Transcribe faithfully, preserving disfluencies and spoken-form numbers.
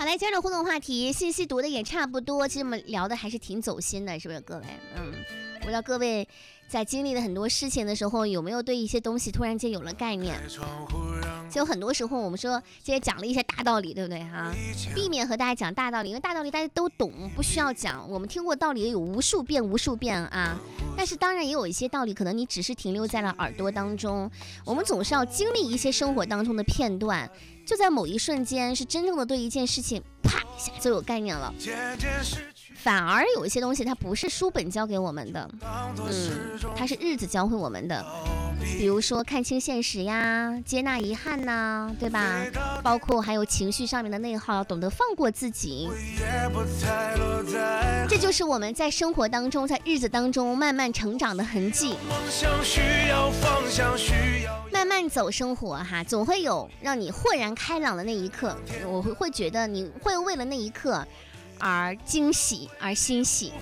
好，来接着互动话题，信息读的也差不多，其实我们聊的还是挺走心的，是不是各位？嗯，不知道各位在经历了很多事情的时候，有没有对一些东西突然间有了概念？其实很多时候我们说今天讲了一些大道理，对不对哈？避免和大家讲大道理，因为大道理大家都懂，不需要讲。我们听过道理也有无数遍无数遍啊，但是当然也有一些道理可能你只是停留在了耳朵当中。我们总是要经历一些生活当中的片段，就在某一瞬间是真正的对一件事情啪一下就有概念了。反而有一些东西它不是书本教给我们的，嗯，它是日子教会我们的。比如说看清现实呀，接纳遗憾呐，对吧？包括还有情绪上面的内耗，懂得放过自己。这就是我们在生活当中，在日子当中慢慢成长的痕迹。慢慢走生活哈，总会有让你豁然开朗的那一刻。我会会觉得你会为了那一刻而惊喜而欣喜。